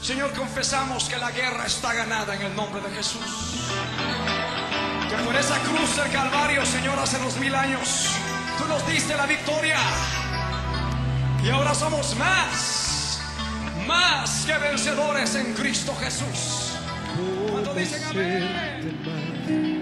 Señor, confesamos que la guerra está ganada en el nombre de Jesús. Que por esa cruz del Calvario, Señor, hace 2000 años, tú nos diste la victoria. Y ahora somos más que vencedores en Cristo Jesús. Cuando dicen amén.